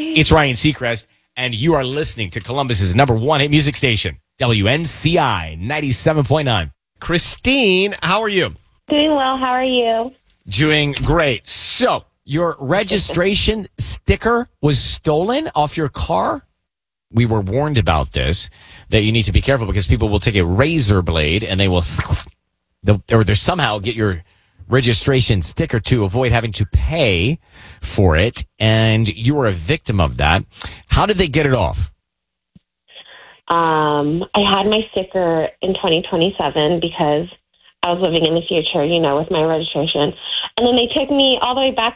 It's Ryan Seacrest, and you are listening to Columbus's number one hit music station, WNCI 97.9. Christine, how are you? Doing well. How are you? Doing great. So, your registration sticker was stolen off your car? We were warned about this, that you need to be careful because people will take a razor blade and they will, or they somehow get your registration sticker to avoid having to pay for it. And you were a victim of that. How did they get it off? I had my sticker in 2027 because I was living in the future, with my registration. And then they took me all the way back